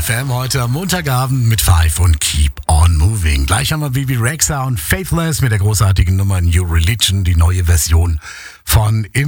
FM heute am Montagabend mit Five und Keep on Moving. Gleich haben wir Bibi Rexha und Faithless mit der großartigen Nummer New Religion, die neue Version von